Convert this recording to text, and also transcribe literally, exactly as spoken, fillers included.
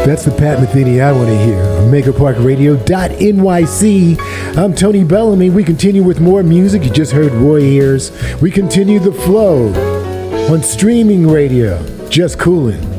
That's the Pat Metheny I want to hear on mega park radio dot N Y C. I'm Tony Bellamy. We continue with more music. You just heard Roy Ayers. We continue the flow on streaming radio. Just coolin'.